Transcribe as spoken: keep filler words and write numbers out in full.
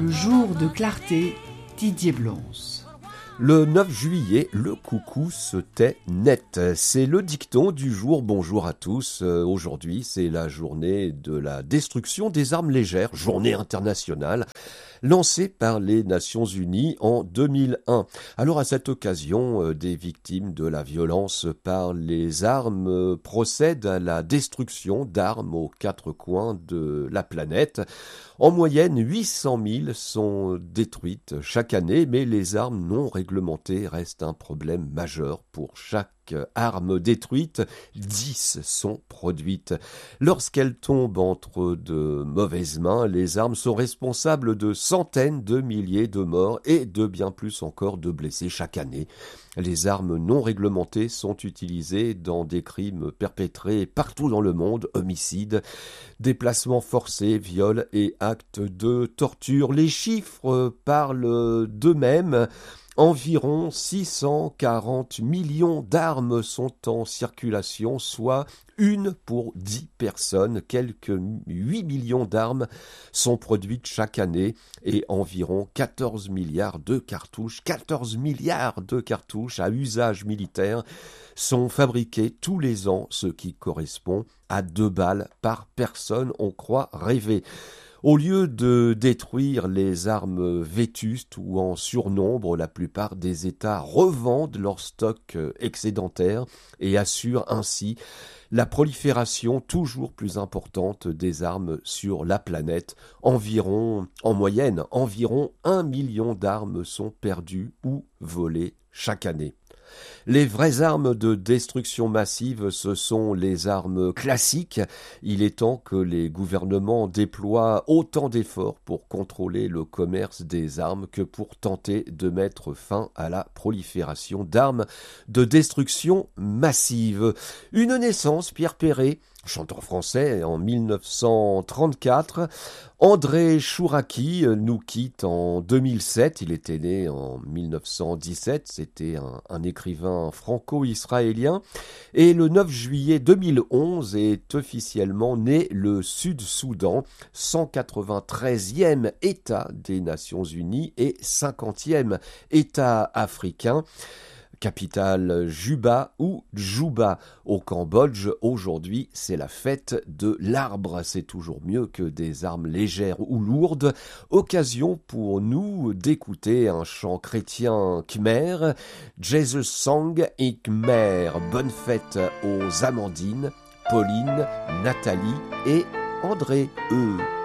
le jour de clarté, Didier Blonce. Le neuf juillet, le coucou se tait net. C'est le dicton du jour. Bonjour à tous. Euh, aujourd'hui, c'est la journée de la destruction des armes légères, journée internationale, lancée par les Nations Unies en deux mille un. Alors à cette occasion, euh, des victimes de la violence par les armes euh, procèdent à la destruction d'armes aux quatre coins de la planète. En moyenne, huit cent mille sont détruites chaque année, mais les armes non réglementées restent un problème majeur. Pour chaque arme détruite, dix sont produites. Lorsqu'elles tombent entre de mauvaises mains, les armes sont responsables de centaines de milliers de morts et de bien plus encore de blessés chaque année. Les armes non réglementées sont utilisées dans des crimes perpétrés partout dans le monde, homicides, déplacements forcés, viols et actes de torture. Les chiffres parlent d'eux-mêmes. Environ six cent quarante millions d'armes sont en circulation, soit une pour dix personnes. Quelques huit millions d'armes sont produites chaque année et environ quatorze milliards de cartouches, quatorze milliards de cartouches à usage militaire sont fabriquées tous les ans, ce qui correspond à deux balles par personne, on croit rêver. Au lieu de détruire les armes vétustes ou en surnombre, la plupart des États revendent leurs stocks excédentaires et assurent ainsi la prolifération toujours plus importante des armes sur la planète. Environ, en moyenne, environ un million d'armes sont perdues ou volées chaque année. Les vraies armes de destruction massive, ce sont les armes classiques. Il est temps que les gouvernements déploient autant d'efforts pour contrôler le commerce des armes que pour tenter de mettre fin à la prolifération d'armes de destruction massive. Une naissance, Pierre Perret, chanteur français, en mille neuf cent trente-quatre. André Chouraki nous quitte en deux mille sept. Il était né en mille neuf cent dix-sept. C'était un, un écrivain franco-israélien. Et le neuf juillet deux mille onze est officiellement né le Sud-Soudan, cent quatre-vingt-treizième État des Nations Unies et cinquantième État africain. Capitale Juba ou Djouba au Cambodge. Aujourd'hui, c'est la fête de l'arbre. C'est toujours mieux que des armes légères ou lourdes. Occasion pour nous d'écouter un chant chrétien khmer, Jesus Song et Khmer. Bonne fête aux Amandine, Pauline, Nathalie et André E.